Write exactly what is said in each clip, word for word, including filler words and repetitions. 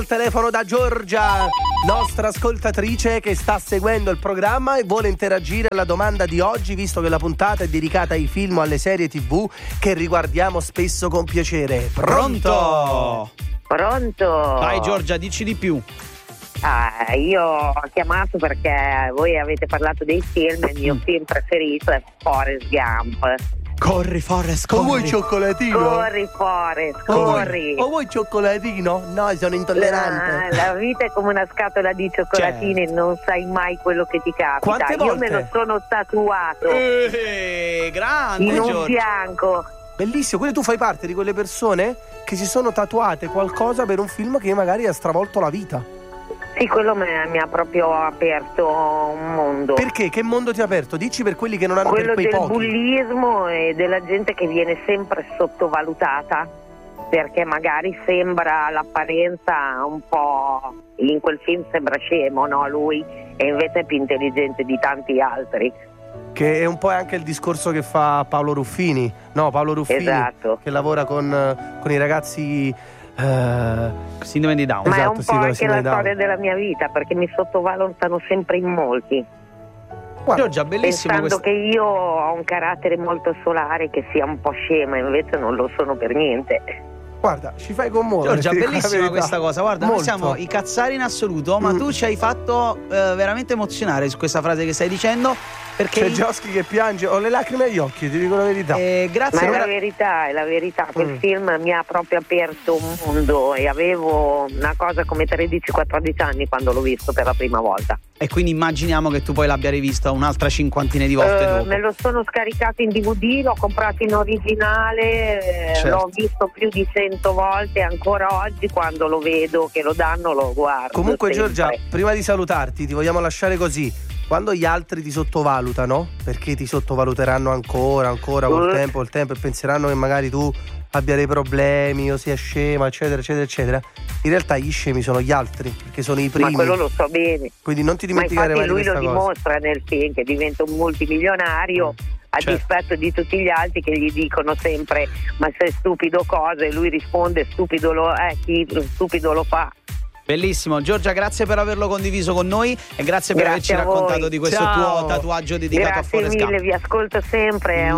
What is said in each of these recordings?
al telefono da Giorgia, nostra ascoltatrice che sta seguendo il programma e vuole interagire alla domanda di oggi, visto che la puntata è dedicata ai film o alle serie tivù che riguardiamo spesso con piacere. Pronto? Pronto? Vai Giorgia, dici di più. Ah, io ho chiamato perché voi avete parlato dei film e il mio mm. film preferito è Forrest Gump. Corri Forrest, corri. O vuoi cioccolatino? Corri Forrest, corri. O vuoi cioccolatino? No, sono intollerante. La, la vita è come una scatola di cioccolatini, certo. Non sai mai quello che ti capita. Quante Io volte? me lo sono tatuato. Eh, grande in un Giorgia. fianco. Bellissimo, quindi tu fai parte di quelle persone che si sono tatuate qualcosa per un film che magari ha stravolto la vita. Sì, quello mi ha proprio aperto un mondo. Perché? Che mondo ti ha aperto? Dici per quelli che non hanno, quello per quei del pochi. bullismo e della gente che viene sempre sottovalutata, perché magari sembra l'apparenza un po', in quel film sembra scemo, no? Lui, e invece è più intelligente di tanti altri. Che è un po' anche il discorso che fa Paolo Ruffini, no? Paolo Ruffini, esatto. Che lavora con, con i ragazzi uh... sindrome di Down. Ma esatto, è un po' sì, anche la Down. storia della mia vita, perché mi sottovalutano sempre in molti. Guarda, Giorgia, bellissimo. Pensando questa... che io ho un carattere molto solare, che sia un po' scema, invece non lo sono per niente. Guarda, ci fai commuovere. Giorgia, bellissima questa cosa. Guarda, Molto. Noi siamo i cazzari in assoluto, ma mm. tu ci hai fatto uh, veramente emozionare su questa frase che stai dicendo. Perché c'è Gioschi che piange, ho le lacrime agli occhi, ti dico la verità. Eh, grazie. Ma è per... la verità, è la verità. Quel mm. film mi ha proprio aperto un mondo e avevo una cosa come tredici quattordici anni quando l'ho visto per la prima volta. E quindi immaginiamo che tu poi l'abbia rivista un'altra cinquantina di volte uh, dopo. Me lo sono scaricato in D V D, l'ho comprato in originale, certo. L'ho visto più di cento volte e ancora oggi quando lo vedo che lo danno lo guardo. Comunque sempre. Giorgia, prima di salutarti ti vogliamo lasciare così. Quando gli altri ti sottovalutano, perché ti sottovaluteranno ancora, ancora col uh. tempo, col tempo e penseranno che magari tu abbia dei problemi o sia scema, eccetera, eccetera, eccetera. In realtà gli scemi sono gli altri, perché sono i primi. Ma quello lo so bene. Quindi non ti dimenticare mai di questa cosa. Ma infatti lui lo dimostra nel film, che diventa un multimilionario mm. a certo. dispetto di tutti gli altri che gli dicono sempre ma sei stupido cosa, e lui risponde stupido lo è, chi stupido lo fa. Bellissimo, Giorgia, grazie per averlo condiviso con noi e grazie per grazie averci raccontato di questo Ciao. tuo tatuaggio dedicato grazie a Forrest Gump. Grazie mille, vi ascolto sempre, è,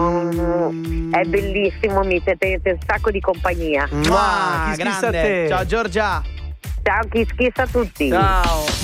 un, è bellissimo, mi tenete un sacco di compagnia. Mua, chi schissa a te. Ciao Giorgia. Ciao, chi schissa a tutti. Ciao.